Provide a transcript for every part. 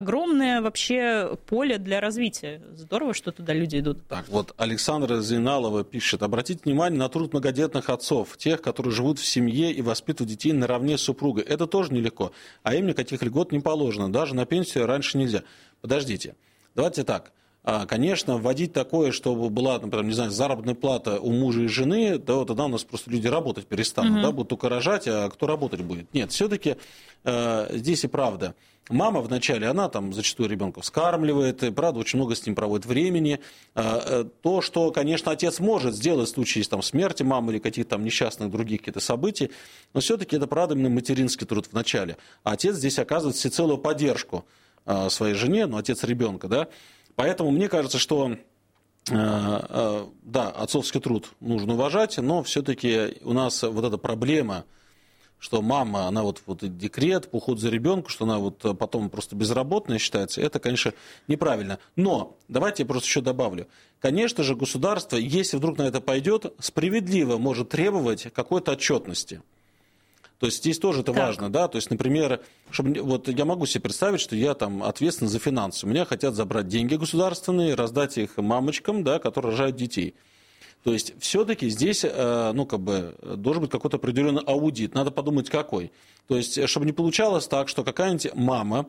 огромное вообще поле для развития. Здорово, что туда люди идут. Так, вот Александра Зейналова пишет: обратите внимание на труд многодетных отцов, тех, которые живут в семье и воспитывают детей наравне с супругой. Это тоже нелегко, а им никаких льгот не положено, даже на пенсию раньше нельзя. Подождите, давайте так. Конечно, вводить такое, чтобы была, например, не знаю, заработная плата у мужа и жены, да, вот тогда у нас просто люди работать перестанут, да, будут только рожать, а кто работать будет? Нет, все-таки здесь и правда. Мама вначале, она там зачастую ребенка вскармливает, и, правда, очень много с ним проводит времени. То, что, конечно, отец может сделать в случае там, смерти мамы или каких-то там несчастных других каких-то событий, но все-таки это, правда, именно материнский труд вначале. А отец здесь оказывает всецелую поддержку своей жене, ну, отец ребенка, да. Поэтому мне кажется, что, да, отцовский труд нужно уважать, но все-таки у нас вот эта проблема, что мама, она вот декрет по уходу за ребенком, что она вот потом просто безработная считается, это, конечно, неправильно. Но давайте я просто еще добавлю. Конечно же, государство, если вдруг на это пойдет, справедливо может требовать какой-то отчетности. То есть здесь тоже это важно, да, то есть, например, чтобы, вот я могу себе представить, что я там ответственен за финансы, у меня хотят забрать деньги государственные, раздать их мамочкам, да, которые рожают детей. То есть все-таки здесь, ну, как бы, должен быть какой-то определенный аудит, надо подумать какой. То есть, чтобы не получалось так, что какая-нибудь мама,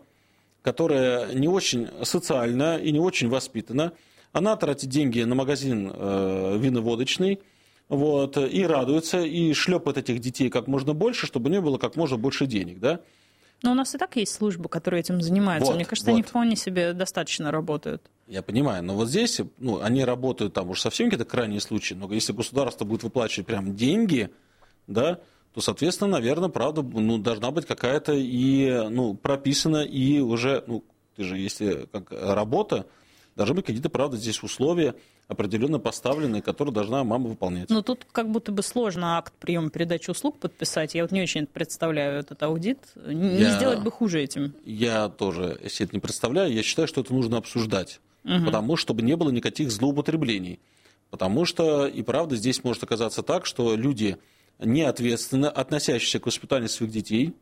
которая не очень социальна и не очень воспитана, она тратит деньги на магазин вино-водочный, вот, и радуется, и шлепает этих детей как можно больше, чтобы у нее было как можно больше денег, да? Но у нас и так есть службы, которые этим занимаются. Мне кажется, они вполне себе достаточно работают. Я понимаю, но вот здесь, ну, они работают там уж совсем какие-то крайние случаи, но если государство будет выплачивать прям деньги, да, то, соответственно, наверное, правда, ну, должна быть какая-то и, ну, прописана и уже, ну, ты же, если как работа, должны быть какие-то, правда, здесь условия определенно поставленные, которые должна мама выполнять. Но тут как будто бы сложно акт приема передачи услуг подписать. Я вот не очень представляю этот аудит. Не сделать бы хуже этим. Я тоже себе это не представляю. Я считаю, что это нужно обсуждать. Потому что чтобы не было никаких злоупотреблений. Потому что, и правда, здесь может оказаться так, что люди неответственно относящиеся к воспитанию своих детей,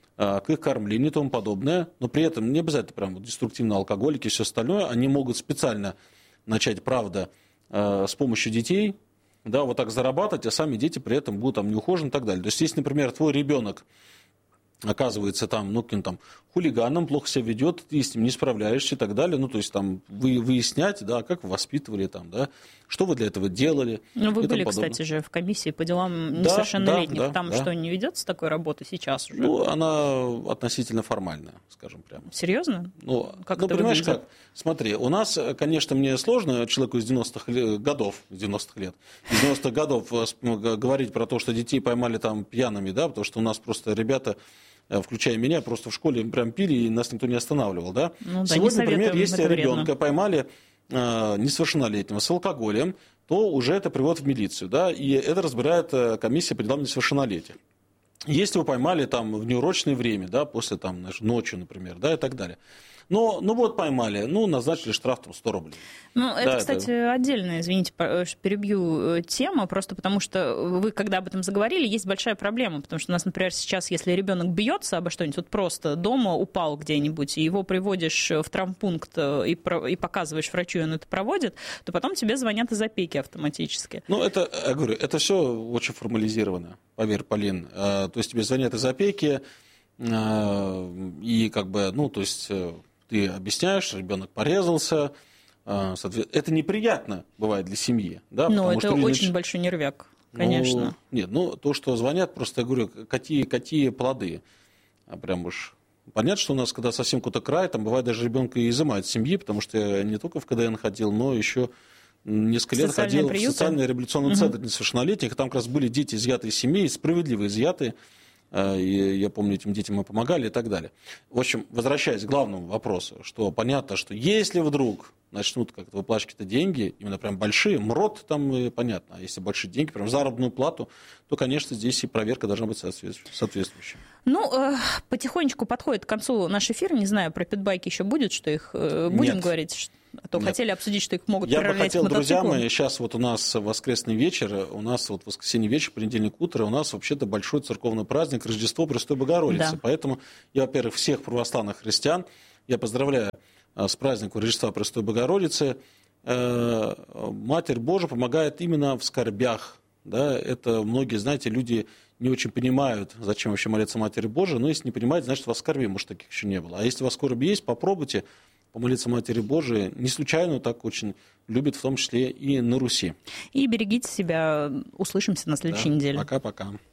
к их кормлению и тому подобное, но при этом не обязательно прям деструктивно алкоголики и все остальное, они могут специально начать, правда, с помощью детей, да, вот так зарабатывать, а сами дети при этом будут там неухожены и так далее. То есть, если, например, твой ребенок оказывается там, ну, каким-то там хулиганом, плохо себя ведет, ты с ним не справляешься и так далее, ну, то есть там выяснять, да, как вы воспитывали там, да, что вы для этого делали. Ну, вы были, кстати же, в комиссии по делам несовершеннолетних. Да, там что, не ведется такой работы сейчас уже? Ну, она относительно формальная, скажем прямо. Серьезно? Ну, как это понимаешь, выглядит? Как? Смотри, у нас, конечно, мне сложно человеку из 90-х годов, из 90-х годов говорить про то, что детей поймали там пьяными, да, потому что у нас просто ребята, включая меня, просто в школе прям пили, и нас никто не останавливал, да. Ну, сегодня, например, если ребенка поймали несовершеннолетнего с алкоголем, то уже это приводит в милицию, да, и это разбирает комиссия по делам несовершеннолетия. Если вы поймали там в неурочное время, да, после там ночью, например, да, и так далее. Но, ну вот поймали, ну, назначили штраф там 100 рублей. Ну, это, да, кстати, отдельная, извините, перебью тему, просто потому что вы, когда об этом заговорили, есть большая проблема, потому что у нас, например, сейчас, если ребенок бьется обо что-нибудь, вот просто дома упал где-нибудь, и его приводишь в травмпункт и показываешь врачу, и он это проводит, то потом тебе звонят из опеки автоматически. Ну, это, я говорю, это все очень формализировано, поверь, Полин. То есть тебе звонят из опеки, и как бы, ну, то есть ты объясняешь, ребенок порезался, это неприятно бывает для семьи. Да, но это очень большой нервяк, конечно. Ну, нет, ну то, что звонят, просто я говорю, какие плоды. Прям уж понятно, что у нас, когда совсем какой-то край, там бывает даже ребенка изымают из семьи, потому что я не только в КДН ходил, но еще несколько лет ходил в социальный реабилитационный центр несовершеннолетних, и там как раз были дети, изъятые из семьи, справедливо изъятые. И я помню, этим детям мы помогали и так далее. В общем, возвращаясь к главному вопросу, что понятно, что если вдруг начнут как-то выплачивать какие-то деньги, именно прям большие, МРОТ там понятно, а если большие деньги, прям заработную плату, то, конечно, здесь и проверка должна быть соответствующей. Ну, потихонечку подходит к концу наш эфир, не знаю, про питбайки еще будет, что их будем говорить? А то хотели обсудить, что их могут приравнять к мотоциклам. Я бы хотел, друзья мои, сейчас вот у нас воскресный вечер, у нас вот воскресенье вечер, понедельник утро, у нас вообще-то большой церковный праздник, Рождество Пресвятой Богородицы. Да. Поэтому я, во-первых, всех православных христиан я поздравляю с праздником Рождества Пресвятой Богородицы. Матерь Божия помогает именно в скорбях. Да? Это многие, знаете, люди не очень понимают, зачем вообще молиться Матери Божией, но если не понимаете, значит, у вас скорби, может, таких еще не было. А если у вас скорби есть, попробуйте помолиться Матери Божией. Не случайно так очень любят, в том числе и на Руси. И берегите себя. Услышимся на следующей неделе. Пока-пока.